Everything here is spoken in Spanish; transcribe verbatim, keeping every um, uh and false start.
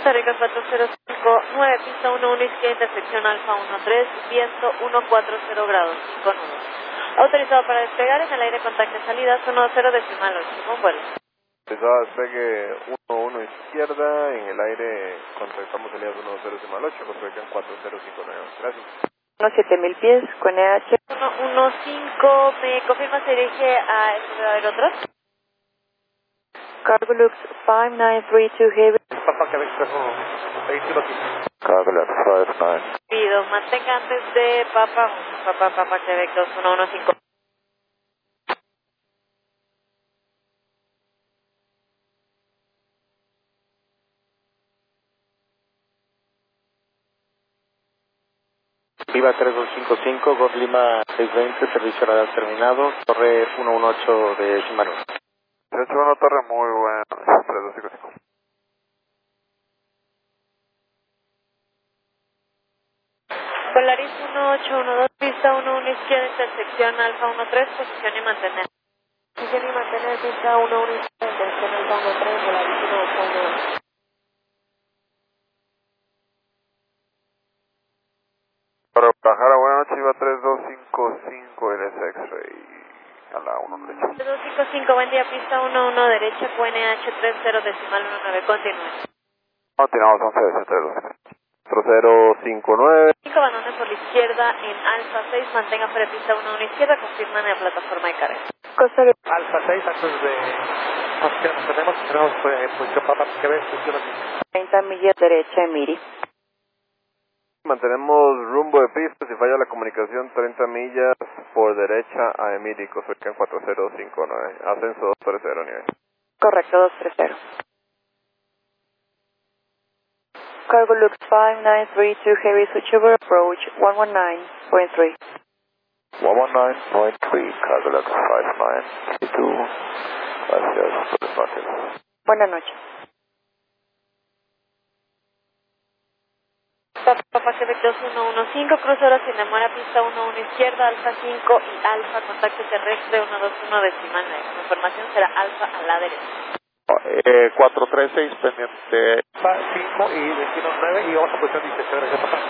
Costa Rica cuatro cero cinco nueve, pista uno uno izquierda, intersección Alfa uno tres, viento uno cuatro cero grados, cinco nudos. Autorizado para despegar en el aire contacto salida, uno cero decimal ocho, con vuelo. Autorizado despegue uno uno izquierda, en el aire contactamos salidas uno cero decimal ocho, Costa Rica cuatro cero cinco nueve, gracias. uno siete mil pies, con E H. uno uno cinco, ¿me confirma se dirige a el aeródromo? Cargolux five nine three two Heavy. Papa Quebec tres uno, vehículo aquí. Cargolux five nine. Pido, mantenga antes de Papa, Papa, Papa Quebec dos uno uno cinco. Viva tres dos cinco cinco, Golf Lima seiscientos veinte, servicio radar terminado, Torre uno uno ocho de Shimano. tres ocho uno Torre, muy bueno, tres dos cinco cinco. Polaris uno ocho uno dos, pista uno uno izquierda, intersección Alfa uno tres, posición y mantener. Posición y mantener, pista uno uno izquierda, intersección Alfa uno tres, Polaris uno ocho uno dos. Para Guadalajara, buenas noches, iba tres dos cinco cinco L S X-Ray a la uno derecha. tres dos cinco cinco, buen día, pista uno uno derecha, Q N H tres cero decimal uno nueve, continúe. Continuamos once de tres dos cuatro cero cinco nueve. cinco, abandone por la izquierda en Alfa seis, mantenga fuera de pista uno uno izquierda, confirman en la plataforma de carga. Costa Rica. Alfa seis, antes de posición nos tenemos, tenemos eh, posición Papa Quebec, posición aquí. treinta millas derecha, Emiri. Mantenemos rumbo de pista, si falla la comunicación, treinta millas por derecha a Emiri, Costa Rica cuatro cero cinco nueve. Ascenso dos tres cero, nivel. Correcto, dos tres cero. Cargolux five nine three two Heavy, switchover approach one one nine point three. one nineteen point three, Cargolux five nine three two. Gracias por el espacio. Buenas noches. Papa Quebec dos uno uno cinco, cruce ahora sin demora, pista uno uno izquierda, Alfa cinco y Alfa, contacto terrestre uno dos uno decimal nueve. La información será Alfa a la derecha. Eh, cuatro tres seis, pendiente cinco y destino nueve y vamos a posición dieciocho, gracias papá.